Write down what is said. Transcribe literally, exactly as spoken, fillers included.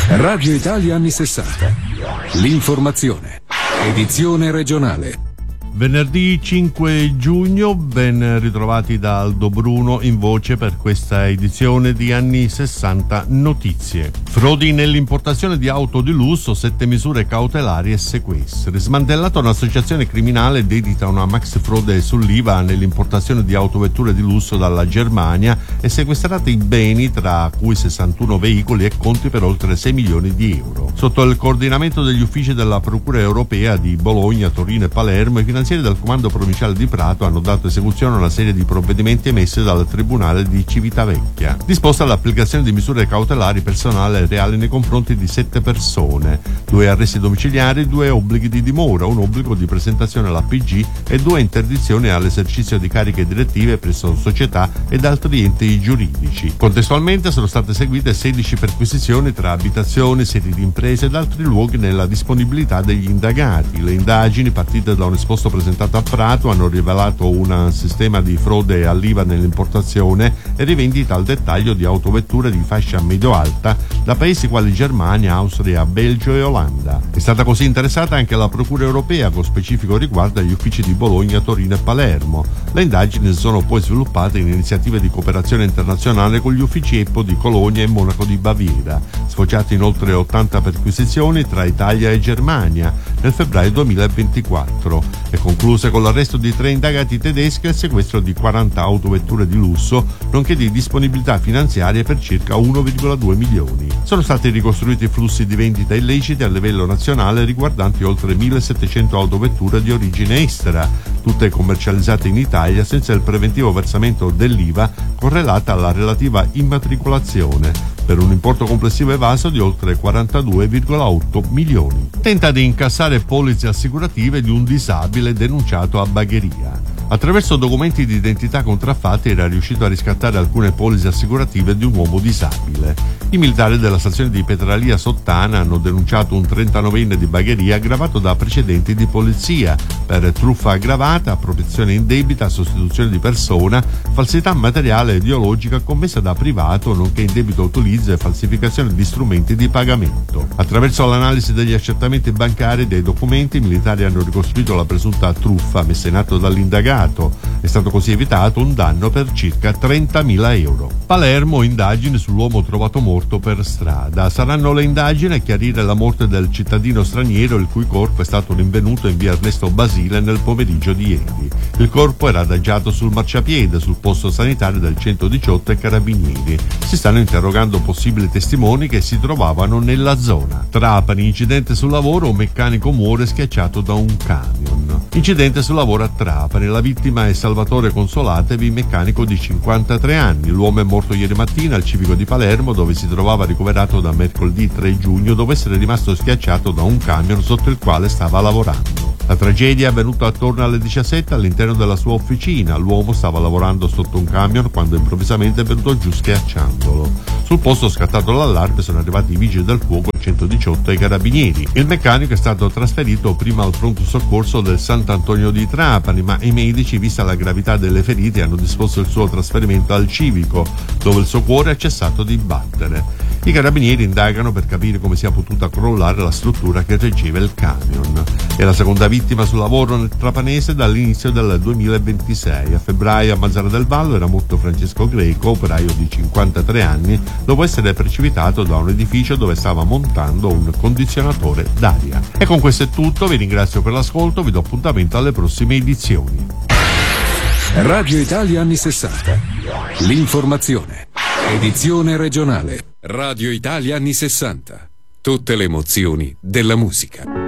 Radio Italia anni sessanta. L'informazione. Edizione regionale. Venerdì cinque giugno, ben ritrovati da Aldo Bruno in voce per questa edizione di Anni sessanta Notizie. Frodi nell'importazione di auto di lusso, sette misure cautelari e sequestri. Smantellata un'associazione criminale dedita a una maxi frode sull'I V A nell'importazione di autovetture di lusso dalla Germania e sequestrati i beni, tra cui sessantuno veicoli e conti per oltre sei milioni di euro. Sotto il coordinamento degli uffici della Procura Europea di Bologna, Torino e Palermo, i finanzieri del Comando Provinciale di Prato hanno dato esecuzione a una serie di provvedimenti emessi dal Tribunale di Civitavecchia. Disposta l'applicazione di misure cautelari personali e reali nei confronti di sette persone, due arresti domiciliari, due obblighi di dimora, un obbligo di presentazione all'A P G e due interdizioni all'esercizio di cariche direttive presso società ed altri enti giuridici. Contestualmente sono state eseguite sedici perquisizioni tra abitazioni, sedi di imprese ed altri luoghi nella disponibilità degli indagati. Le indagini, partite da un esposto presentato a Prato, hanno rivelato un sistema di frode all'I V A nell'importazione e rivendita al dettaglio di autovetture di fascia medio-alta da paesi quali Germania, Austria, Belgio e Olanda. È stata così interessata anche la Procura Europea, con specifico riguardo agli uffici di Bologna, Torino e Palermo. Le indagini si sono poi sviluppate in iniziative di cooperazione internazionale con gli uffici E P O di Colonia e Monaco di Baviera, sfociate in oltre ottanta perquisizioni tra Italia e Germania nel febbraio duemilaventiquattro e concluse con l'arresto di tre indagati tedeschi e il sequestro di quaranta autovetture di lusso, nonché di disponibilità finanziarie per circa uno virgola due milioni. Sono stati ricostruiti flussi di vendita illeciti a livello nazionale riguardanti oltre millesettecento autovetture di origine estera, tutte commercializzate in Italia senza il preventivo versamento dell'I V A correlata alla relativa immatricolazione, per un importo complessivo evaso di oltre quarantadue virgola otto milioni. Tenta di incassare polizze assicurative di un disabile denunciato a Bagheria. Attraverso documenti di identità contraffatti era riuscito a riscattare alcune polizze assicurative di un uomo disabile. I militari della stazione di Petralia Sottana hanno denunciato un trentanovenne di Bagheria aggravato da precedenti di polizia per truffa aggravata, appropriazione indebita, sostituzione di persona, falsità materiale e ideologica commessa da privato, nonché indebito utilizzo e falsificazione di strumenti di pagamento. Attraverso l'analisi degli accertamenti bancari e dei documenti, i militari hanno ricostruito la presunta truffa messa in atto dall'indagato. È stato così evitato un danno per circa trentamila euro. Palermo, indagini sull'uomo trovato morto per strada. Saranno le indagini a chiarire la morte del cittadino straniero, il cui corpo è stato rinvenuto in via Ernesto Basile nel pomeriggio di ieri. Il corpo era adagiato sul marciapiede sul posto sanitario del centodiciotto e Carabinieri. Si stanno interrogando possibili testimoni che si trovavano nella zona. Trapani, incidente sul lavoro, un meccanico muore schiacciato da un camion. Incidente sul lavoro a Trapani, la vittima è Salvatore Consolatevi, meccanico di cinquantatré anni. L'uomo è morto ieri mattina al civico di Palermo, dove si trovava ricoverato da mercoledì tre giugno dopo essere rimasto schiacciato da un camion sotto il quale stava lavorando. La tragedia è avvenuta attorno alle diciassette all'interno della sua officina. L'uomo stava lavorando sotto un camion quando improvvisamente è venuto giù schiacciandolo. Sul posto, scattato l'allarme, sono arrivati i vigili del fuoco, il centodiciotto e i carabinieri. Il meccanico è stato trasferito prima al pronto soccorso del Sant'Antonio di Trapani, ma i medici, vista la gravità delle ferite, hanno disposto il suo trasferimento al civico, dove il suo cuore ha cessato di battere. I carabinieri indagano per capire come sia potuta crollare la struttura che reggeva il camion. È la seconda vittima sul lavoro nel trapanese dall'inizio del duemilaventisei. A febbraio a Mazzara del Vallo era morto Francesco Greco, operaio di cinquantatré anni, dopo essere precipitato da un edificio dove stava montando un condizionatore d'aria. E con questo è tutto, vi ringrazio per l'ascolto, vi do appuntamento alle prossime edizioni. Radio Italia anni sessanta. L'informazione. Edizione regionale. Radio Italia anni sessanta. Tutte le emozioni della musica.